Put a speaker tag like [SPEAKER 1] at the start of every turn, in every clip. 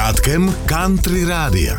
[SPEAKER 1] řádkem Country Rádia.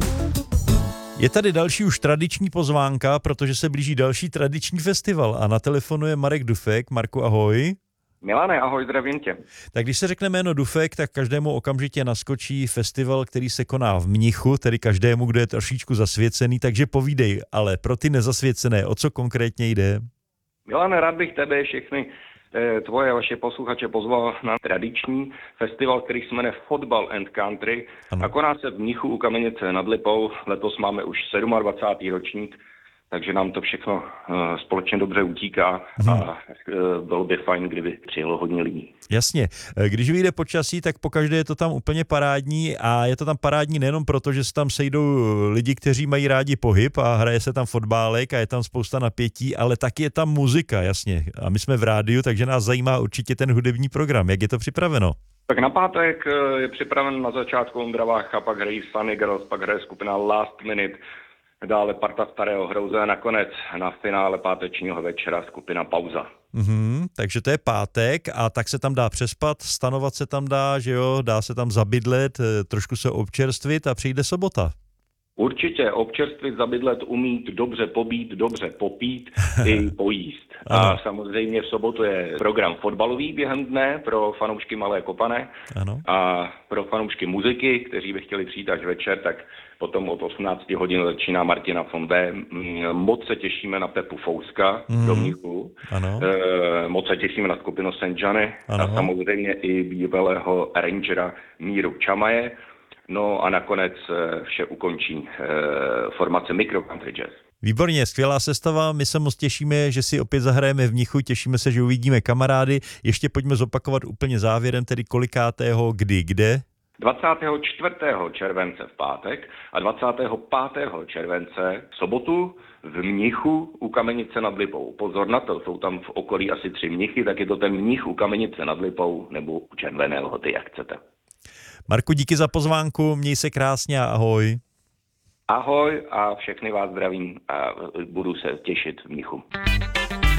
[SPEAKER 2] Je tady další už tradiční pozvánka, protože se blíží další tradiční festival a na telefonu je Marek Dufek. Marku, ahoj.
[SPEAKER 3] Milane, ahoj, zdravím tě.
[SPEAKER 2] Tak když se řekne jméno Dufek, tak každému okamžitě naskočí festival, který se koná v Mnichu, tedy každému, kdo je trošičku zasvěcený, takže povídej, ale pro ty nezasvěcené, o co konkrétně jde?
[SPEAKER 3] Milane, rád bych tebe všechny tvoje a vaše posluchače pozval na tradiční festival, který se jmenuje Fotbal and Country. A koná se v Mnichu u Kamenice nad Lipou. Letos máme už 27. ročník, takže nám to všechno společně dobře utíká a bylo by fajn, kdyby přijelo hodně lidí.
[SPEAKER 2] Jasně. Když vyjde počasí, tak pokaždé je to tam úplně parádní a je to tam parádní nejenom proto, že se tam sejdou lidi, kteří mají rádi pohyb a hraje se tam fotbálek a je tam spousta napětí, ale taky je tam muzika, jasně. A my jsme v rádiu, takže nás zajímá určitě ten hudební program. Jak je to připraveno?
[SPEAKER 3] Tak na pátek je připraven na začátku Ondravách a pak hrají Sunny Girls, pak hraje skupina Last Minute, dále parta Starého Hrouze a nakonec na finále pátečního večera skupina Pauza.
[SPEAKER 2] Takže to je pátek a tak se tam dá přespat, stanovat se tam dá, že jo, dá se tam zabydlet, trošku se občerstvit a přijde sobota.
[SPEAKER 3] Určitě občerstvit, zabydlet, umít, dobře pobít, dobře popít i pojíst. A samozřejmě v sobotu je program fotbalový během dne pro fanoušky Malé Kopané.
[SPEAKER 2] Ano.
[SPEAKER 3] A pro fanoušky muziky, kteří by chtěli přijít až večer, tak potom od 18 hodin začíná Martina von B. Moc se těšíme na Pepu Fouska do Mnichu. Moc se těšíme na skupinu St. Johnny a samozřejmě i bývalého rangera Míru Čamaje. No a nakonec vše ukončí formace Micro Country Jazz.
[SPEAKER 2] Výborně, skvělá sestava, my se moc těšíme, že si opět zahrajeme v Mnichu, těšíme se, že uvidíme kamarády. Ještě pojďme zopakovat úplně závěrem, tedy kolikátého, kdy, kde?
[SPEAKER 3] 24. července v pátek a 25. července v sobotu v Mnichu u Kamenice nad Lipou. Pozor na to, jsou tam v okolí asi 3 Mnichy, tak je to ten Mnich u Kamenice nad Lipou nebo u Červené Lhoty, jak chcete.
[SPEAKER 2] Marku, díky za pozvánku, měj se krásně a ahoj.
[SPEAKER 3] Ahoj a všechny vás zdravím a budu se těšit v Mnichu.